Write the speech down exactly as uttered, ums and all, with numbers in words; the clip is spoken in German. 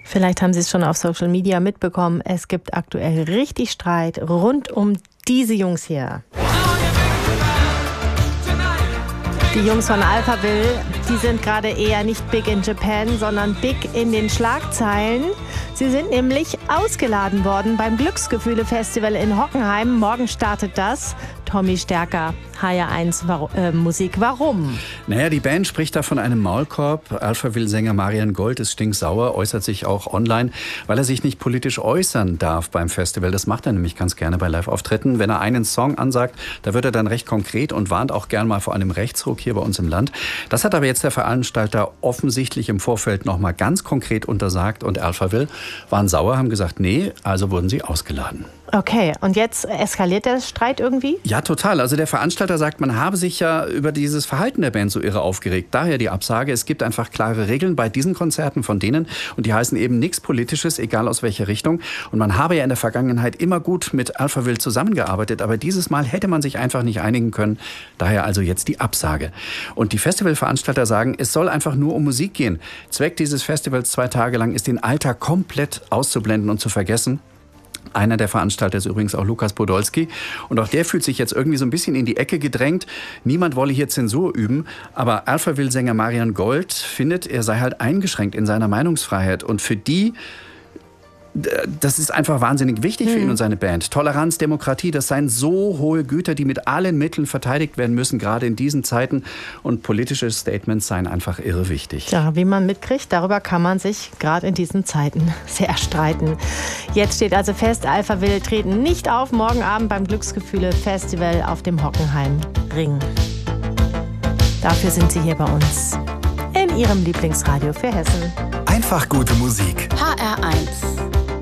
Vielleicht haben Sie es schon auf Social Media mitbekommen. Es gibt aktuell richtig Streit rund um diese Jungs hier. Die Jungs von Alphaville, die sind gerade eher nicht big in Japan, sondern big in den Schlagzeilen. Sie sind nämlich ausgeladen worden beim Glücksgefühle-Festival in Hockenheim. Morgen startet das. Tommy Stärker, H R eins War- äh, Musik. Warum? Naja, die Band spricht da von einem Maulkorb. Alphaville-Sänger Marian Gold ist stinksauer, äußert sich auch online, weil er sich nicht politisch äußern darf beim Festival. Das macht er nämlich ganz gerne bei Live-Auftritten. Wenn er einen Song ansagt, da wird er dann recht konkret und warnt auch gern mal vor einem Rechtsruck hier bei uns im Land. Das hat aber jetzt der Veranstalter offensichtlich im Vorfeld noch mal ganz konkret untersagt. Und Alphaville waren sauer, haben gesagt, nee, also wurden sie ausgeladen. Okay, und jetzt eskaliert der Streit irgendwie? Ja, total. Also der Veranstalter sagt, man habe sich ja über dieses Verhalten der Band so irre aufgeregt. Daher die Absage. Es gibt einfach klare Regeln bei diesen Konzerten von denen. Und die heißen eben nichts Politisches, egal aus welcher Richtung. Und man habe ja in der Vergangenheit immer gut mit Alphaville zusammengearbeitet. Aber dieses Mal hätte man sich einfach nicht einigen können. Daher also jetzt die Absage. Und die Festivalveranstalter sagen, es soll einfach nur um Musik gehen. Zweck dieses Festivals zwei Tage lang ist, den Alltag komplett auszublenden und zu vergessen. Einer der Veranstalter ist übrigens auch Lukas Podolski. Und auch der fühlt sich jetzt irgendwie so ein bisschen in die Ecke gedrängt. Niemand wolle hier Zensur üben. Aber Alphaville-Sänger Marian Gold findet, er sei halt eingeschränkt in seiner Meinungsfreiheit. Und für die, das ist einfach wahnsinnig wichtig für ihn und seine Band. Toleranz, Demokratie, das seien so hohe Güter, die mit allen Mitteln verteidigt werden müssen, gerade in diesen Zeiten. Und politische Statements seien einfach irre wichtig. Ja, wie man mitkriegt, darüber kann man sich gerade in diesen Zeiten sehr streiten. Jetzt steht also fest, Alphaville treten nicht auf morgen Abend beim Glücksgefühle-Festival auf dem Hockenheimring. Dafür sind Sie hier bei uns in Ihrem Lieblingsradio für Hessen. Einfach gute Musik. H R eins.